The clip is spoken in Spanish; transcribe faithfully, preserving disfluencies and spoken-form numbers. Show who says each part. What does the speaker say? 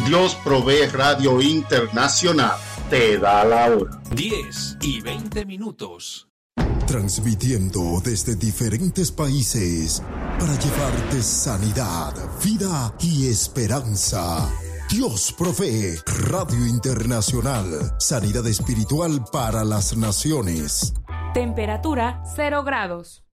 Speaker 1: Dios Provee Radio Internacional te da la hora.
Speaker 2: diez y veinte minutos.
Speaker 3: Transmitiendo desde diferentes países para llevarte sanidad, vida y esperanza. Dios Provee Radio Internacional. Sanidad espiritual para las naciones.
Speaker 4: Temperatura cero grados.